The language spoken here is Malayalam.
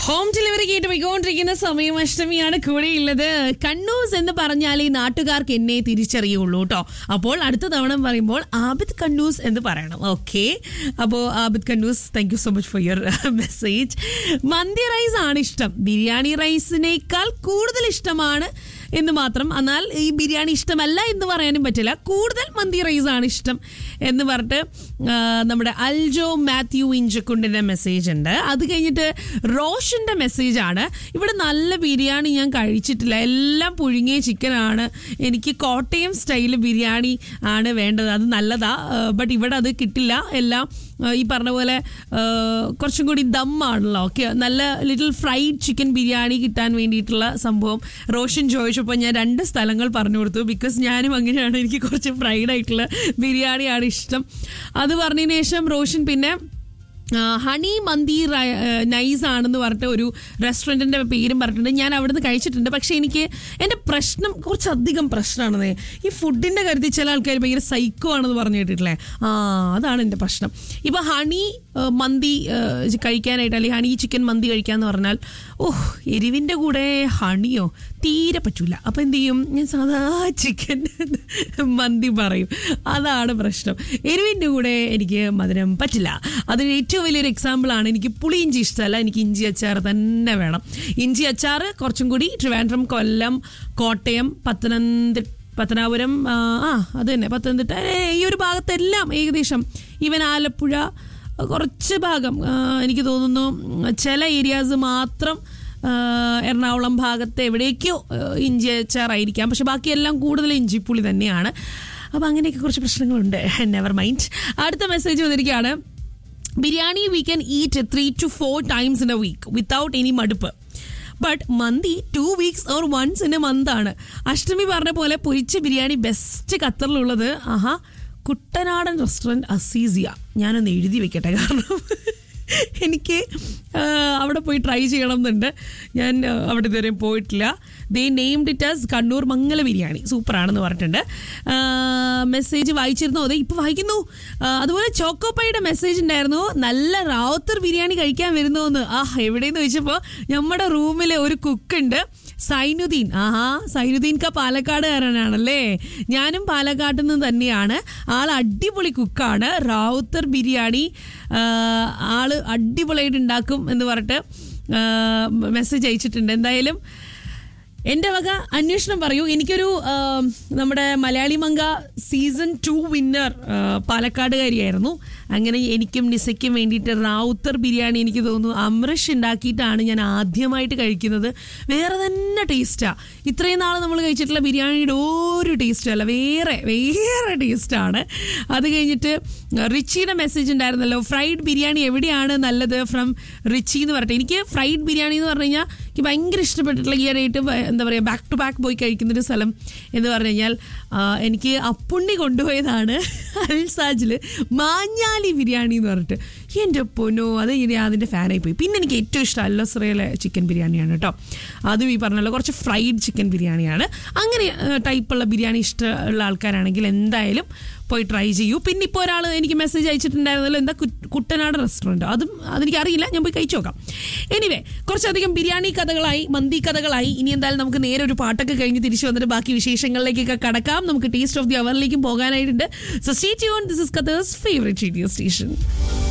ഹോം ഡെലിവറി കേട്ട് പോയിക്കൊണ്ടിരിക്കുന്ന സമയം അഷ്ടമിയാണ് കൂടെയുള്ളത്. കണ്ണൂസ് എന്ന് പറഞ്ഞാൽ ഈ നാട്ടുകാർക്ക് എന്നെ തിരിച്ചറിയുള്ളൂ കേട്ടോ. അപ്പോൾ അടുത്ത തവണ പറയുമ്പോൾ ആബിദ് കണ്ണൂസ് എന്ന് പറയണം. ഓക്കെ, അപ്പോൾ Abid Kannoos, thank you so much for your message. Mandi rice ആണ് ഇഷ്ടം, ബിരിയാണി റൈസിനേക്കാൾ കൂടുതൽ ഇഷ്ടമാണ് എന്ന് മാത്രം. എന്നാൽ ഈ ബിരിയാണി ഇഷ്ടമല്ല എന്ന് പറയാനും പറ്റില്ല, കൂടുതൽ മന്തി റൈസ് ആണ് ഇഷ്ടം എന്ന് പറഞ്ഞിട്ട് നമ്മുടെ അൽജോ മാത്യു ഇഞ്ചക്കുണ്ടിൻ്റെ മെസ്സേജ് ഉണ്ട്. അത് കഴിഞ്ഞിട്ട് റോഷൻ്റെ മെസ്സേജ് ആണ്. ഇവിടെ നല്ല ബിരിയാണി ഞാൻ കഴിച്ചിട്ടില്ല, എല്ലാം പുഴുങ്ങിയ ചിക്കനാണ്, എനിക്ക് കോട്ടയം സ്റ്റൈൽ ബിരിയാണി ആണ് വേണ്ടത്, അത് നല്ലതാ, ബട്ട് ഇവിടെ അത് കിട്ടില്ല. എല്ലാം ഈ പറഞ്ഞ പോലെ കുറച്ചും കൂടി ദമ്മാണല്ലോ. ഓക്കെ, നല്ല ലിറ്റിൽ ഫ്രൈഡ് ചിക്കൻ ബിരിയാണി കിട്ടാൻ വേണ്ടിയിട്ടുള്ള സംഭവം റോഷൻ ചോദിച്ചപ്പോൾ ഞാൻ 2 സ്ഥലങ്ങൾ പറഞ്ഞു കൊടുത്തു. ബിക്കോസ് ഞാനും അങ്ങനെയാണ്, എനിക്ക് കുറച്ച് ഫ്രൈഡ് ആയിട്ടുള്ള ബിരിയാണിയാണ് ഇഷ്ടം. അത് പറഞ്ഞതിന് ശേഷം റോഷൻ പിന്നെ ഹണി മന്തി നൈസ് ആണെന്ന് പറഞ്ഞിട്ട് ഒരു റെസ്റ്റോറൻറ്റിൻ്റെ പേരും പറഞ്ഞിട്ടുണ്ട്. ഞാൻ അവിടുന്ന് കഴിച്ചിട്ടുണ്ട്. പക്ഷേ എനിക്ക് എൻ്റെ പ്രശ്നം കുറച്ചധികം പ്രശ്നമാണെന്നേ, ഈ ഫുഡിൻ്റെ കാര്യത്തിൽ ചില ആൾക്കാർ ഭയങ്കര സൈക്കോ ആണെന്ന് പറഞ്ഞു കേട്ടിട്ടില്ലേ, അതാണ് എൻ്റെ പ്രശ്നം. ഇപ്പോൾ ഹണി മന്തി കഴിക്കാനായിട്ട്, അല്ലെങ്കിൽ ഹണി ചിക്കൻ മന്തി കഴിക്കാമെന്ന് പറഞ്ഞാൽ എരിവിൻ്റെ കൂടെ ഹണിയോ തീരെ പറ്റൂല. അപ്പോൾ എന്ത് ചെയ്യും, ഞാൻ സാധാ ചിക്കൻ മന്തി പറയും. അതാണ് പ്രശ്നം. എരിവിൻ്റെ കൂടെ എനിക്ക് മധുരം പറ്റില്ല. അതിന് ഏറ്റവും വലിയൊരു എക്സാമ്പിളാണ്, എനിക്ക് പുളി ഇഞ്ചി ഇഷ്ടമല്ല, എനിക്ക് ഇഞ്ചി അച്ചാർ തന്നെ വേണം. ഇഞ്ചി അച്ചാർ കുറച്ചും കൂടി ട്രിവാൻഡ്രം, കൊല്ലം, കോട്ടയം, പത്തനാപുരം, അത് തന്നെ പത്തനംതിട്ട, ഈ ഒരു ഭാഗത്തെല്ലാം ഏകദേശം, ഈവൻ ആലപ്പുഴ കുറച്ച് ഭാഗം, എനിക്ക് തോന്നുന്നു ചില ഏരിയാസ് മാത്രം എറണാകുളം ഭാഗത്ത് എവിടേക്കോ ഇഞ്ചി അച്ചാറായിരിക്കാം, പക്ഷെ ബാക്കിയെല്ലാം കൂടുതൽ ഇഞ്ചിപ്പുളി തന്നെയാണ്. അപ്പോൾ അങ്ങനെയൊക്കെ കുറച്ച് പ്രശ്നങ്ങളുണ്ട്. Never mind. അടുത്ത മെസ്സേജ് വന്നിരിക്കുകയാണ്. Biryani we can eat 3 to 4 times in a week without any മടുപ്പ്. But mandi 2 weeks or once in a month ആണ്. അഷ്ടമി പറഞ്ഞ പോലെ പൊരിച്ച ബിരിയാണി ബെസ്റ്റ് ഖത്തറിലുള്ളത് കുട്ടനാടൻ റെസ്റ്റോറൻറ്റ് അസീസിയ. ഞാനൊന്ന് എഴുതി വെക്കട്ടെ, കാരണം എനിക്ക് അവിടെ പോയി ട്രൈ ചെയ്യണം എന്നുണ്ട്. ഞാൻ അവിടെ ഇതുവരെ പോയിട്ടില്ല. ദേ named it as Kannur മംഗല biryani, സൂപ്പറാണെന്ന് പറഞ്ഞിട്ടുണ്ട്. മെസ്സേജ് വായിച്ചിരുന്നോ? അതെ, ഇപ്പോൾ വായിക്കുന്നു. അതുപോലെ ചോക്കോപ്പയുടെ മെസ്സേജ് ഉണ്ടായിരുന്നു, നല്ല റാവുത്തർ ബിരിയാണി കഴിക്കാൻ വരുന്നോന്ന്. എവിടെയെന്ന് ചോദിച്ചപ്പോൾ നമ്മുടെ റൂമിലെ ഒരു കുക്കുണ്ട്, സൈനുദ്ദീൻ. സൈനുദ്ദീൻ പാലക്കാടുകാരനാണല്ലേ. ഞാനും പാലക്കാട്ടിൽ നിന്ന് തന്നെയാണ്. ആൾ അടിപൊളി കുക്കാണ്. റാവുത്തർ ബിരിയാണി ആള് അടിപൊളിയായിട്ട് ഉണ്ടാക്കും എന്ന് പറഞ്ഞിട്ട് മെസ്സേജ് അയച്ചിട്ടുണ്ട്. എന്തായാലും എൻ്റെ വക അന്വേഷണം പറയൂ. എനിക്കൊരു നമ്മുടെ മലയാളി മംഗ സീസൺ 2 വിന്നർ പാലക്കാടുകാരിയായിരുന്നു. അങ്ങനെ എനിക്കും നിസയ്ക്കും വേണ്ടിയിട്ട് റാവുത്തർ ബിരിയാണി എനിക്ക് തോന്നുന്നു അമൃഷ് ഉണ്ടാക്കിയിട്ടാണ് ഞാൻ ആദ്യമായിട്ട് കഴിക്കുന്നത്. വേറെ തന്നെ ടേസ്റ്റാണ്. ഇത്രയും നാൾ നമ്മൾ കഴിച്ചിട്ടുള്ള ബിരിയാണിയുടെ ഒരു ടേസ്റ്റും അല്ല, വേറെ ടേസ്റ്റാണ്. അത് കഴിഞ്ഞിട്ട് റിച്ചിയുടെ മെസ്സേജ് ഉണ്ടായിരുന്നല്ലോ, ഫ്രൈഡ് ബിരിയാണി എവിടെയാണ് നല്ലത് ഫ്രം റിച്ചി എന്ന് പറഞ്ഞിട്ട്. എനിക്ക് ഫ്രൈഡ് ബിരിയാണി എന്ന് പറഞ്ഞു കഴിഞ്ഞാൽ എനിക്ക് ഭയങ്കര ഇഷ്ടപ്പെട്ടിട്ടുള്ള, ഈയിടെയായിട്ട് എന്താ പറയുക, ബാക്ക് ടു ബാക്ക് പോയി കഴിക്കുന്നൊരു സ്ഥലം എന്ന് പറഞ്ഞു കഴിഞ്ഞാൽ എനിക്ക് അപ്പുണ്ണി കൊണ്ടുപോയതാണ് അൽസാജിൽ മാഞ്ഞാലി ബിരിയാണി എന്ന് പറഞ്ഞിട്ട്. എൻ്റെ പൊന്നോ, അത് ഇനി അതിൻ്റെ ഫാനായി പോയി. പിന്നെ എനിക്ക് ഏറ്റവും ഇഷ്ടം അല്ലസ്രയിലെ ചിക്കൻ ബിരിയാണിയാണ് കേട്ടോ. അതും ഈ പറഞ്ഞല്ലോ കുറച്ച് ഫ്രൈഡ് ചിക്കൻ ബിരിയാണിയാണ്. അങ്ങനെ ടൈപ്പുള്ള ബിരിയാണി ഇഷ്ടമുള്ള ആൾക്കാരാണെങ്കിൽ എന്തായാലും പോയി ട്രൈ ചെയ്യൂ. പിന്നെ ഇപ്പോൾ ഒരാൾ എനിക്ക് മെസ്സേജ് അയച്ചിട്ടുണ്ടായിരുന്നല്ലോ, എന്താ കുട്ടനാട് റെസ്റ്റോറൻറ്റ്, അതെനിക്കറിയില്ല, ഞാൻ പോയി കഴിച്ചു നോക്കാം. എനിവേ, കുറച്ചധികം ബിരിയാണി കഥകളായി, മന്തി കഥകളായി. ഇനി എന്തായാലും നമുക്ക് നേരെ ഒരു പാട്ടൊക്കെ കഴിഞ്ഞ് തിരിച്ചു വന്നിട്ട് ബാക്കി വിശേഷങ്ങളിലേക്കൊക്കെ കടക്കാം. നമുക്ക് taste of the അവറിലേക്കും പോകാനായിട്ടുണ്ട്. So stay tuned. This is Qatar's favourite radio station.